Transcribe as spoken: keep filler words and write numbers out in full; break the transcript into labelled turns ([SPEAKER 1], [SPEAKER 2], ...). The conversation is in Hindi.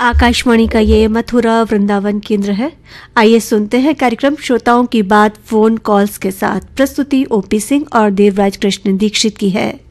[SPEAKER 1] आकाशवाणी का ये मथुरा वृंदावन केंद्र है। आइए सुनते हैं कार्यक्रम श्रोताओं की बात फोन कॉल्स के साथ। प्रस्तुति ओपी सिंह और देवराज कृष्ण दीक्षित की है।